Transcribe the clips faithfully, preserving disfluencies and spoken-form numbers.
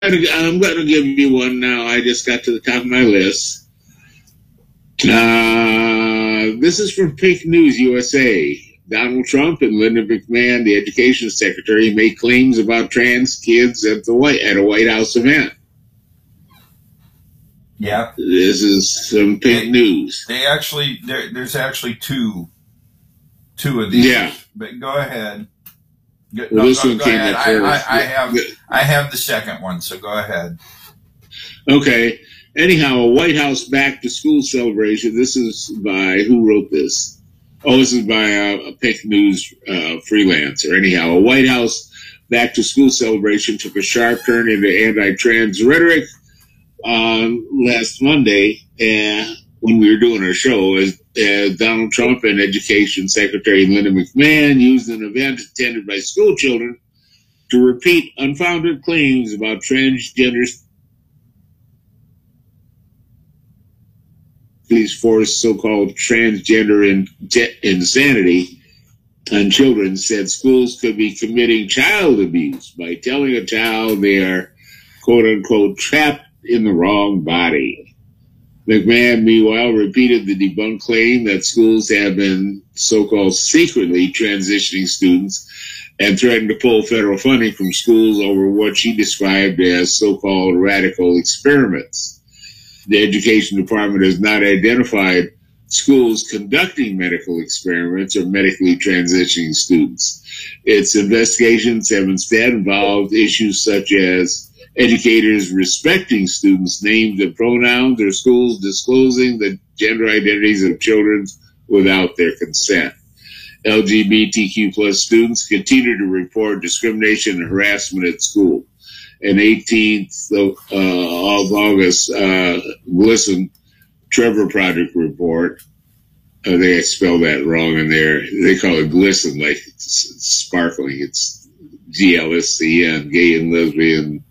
I'm going to give you one now. I just got to the top of my list. Uh, this is from Pink News U S A. Donald Trump and Linda McMahon, the education secretary, made claims about trans kids at the White at a White House event. Yeah, this is some Pink they, News. They actually there, there's actually two, two of these. Yeah, but go ahead. Go, well, no, this go, one go came ahead. at I, first. I, I have I have the second one, so go ahead. Okay. Anyhow, a White House back to school celebration. This is by, who wrote this? Oh, this is by a, a Pink News uh, freelancer. Anyhow, a White House back to school celebration took a sharp turn into anti-trans rhetoric on last Monday uh, when we were doing our show. As uh, Donald Trump and Education Secretary Linda McMahon used an event attended by school children to repeat unfounded claims about transgender these forced so-called transgender in, insanity on children, said schools could be committing child abuse by telling a child they are, quote-unquote, trapped in the wrong body. McMahon, meanwhile, repeated the debunked claim that schools have been so-called secretly transitioning students and threatened to pull federal funding from schools over what she described as so-called radical experiments. The Education Department has not identified schools conducting medical experiments or medically transitioning students. Its investigations have instead involved issues such as educators respecting students' names and pronouns, or schools disclosing the gender identities of children without their consent. L G B T Q plus students continue to report discrimination and harassment at school. And eighteenth of, uh, of August, uh, GLSEN Trevor Project report. Uh, they spelled that wrong in there. They call it GLSEN, like it's, it's sparkling. It's G L S C N, gay and lesbian.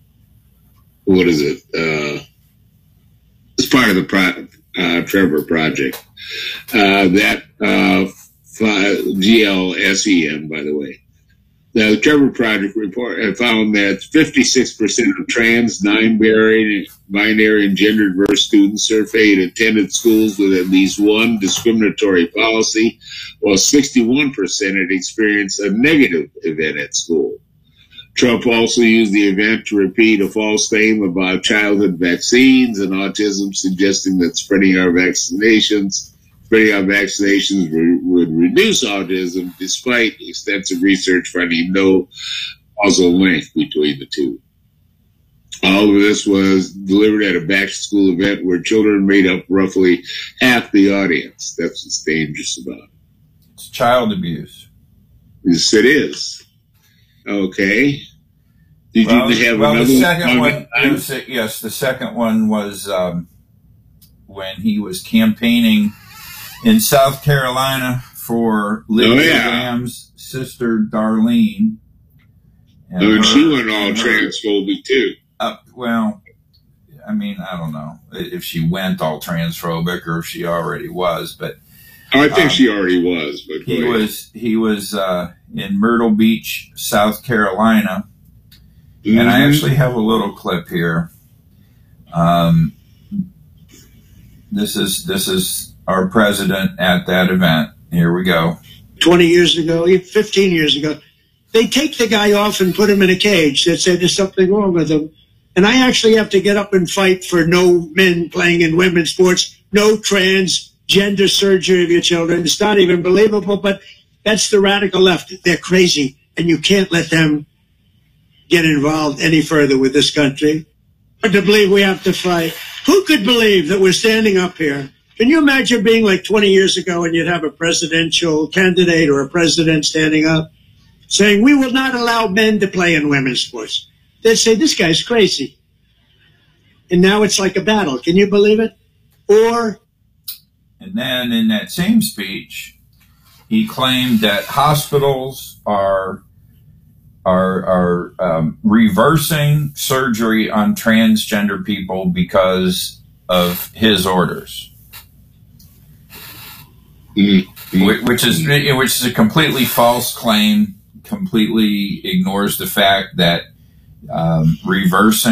What is it? Uh, it's part of the pro- uh, Trevor Project. Uh, that uh, G L S E N, by the way. The Trevor Project report found that fifty-six percent of trans, non-binary, binary, and gender-diverse students surveyed attended schools with at least one discriminatory policy, while sixty-one percent had experienced a negative event at school. Trump also used the event to repeat a false claim about childhood vaccines and autism, suggesting that spreading our vaccinations Spreading out vaccinations re- would reduce autism, despite extensive research finding no causal link between the two. All of this was delivered at a back-to-school event where children made up roughly half the audience. That's what's dangerous about it. It's child abuse. Yes, it is. Okay. Did well, you have well, another the second one? one? Was, yes, the second one was um, when he was campaigning in South Carolina for Lydia oh, yeah. Graham's sister, Darlene. And oh, and her, she went all transphobic, too. Uh, well, I mean, I don't know if she went all transphobic or if she already was, but... I think um, she already was, but... He was, he was uh, in Myrtle Beach, South Carolina, mm-hmm. and I actually have a little clip here. Um, this is, this is... our president at that event. Here we go. twenty years ago, fifteen years ago, they take the guy off and put him in a cage. They say there's something wrong with him. And I actually have to get up and fight for no men playing in women's sports, no transgender surgery of your children. It's not even believable, but that's the radical left. They're crazy, and you can't let them get involved any further with this country. Hard to believe we have to fight. Who could believe that we're standing up here? Can you imagine being like twenty years ago and you'd have a presidential candidate or a president standing up saying, we will not allow men to play in women's sports? They'd say, this guy's crazy. And now it's like a battle. Can you believe it? Or... And then in that same speech, he claimed that hospitals are, are, are um, reversing surgery on transgender people because of his orders. Mm-hmm. Which is which is a completely false claim, completely ignores the fact that um, reversing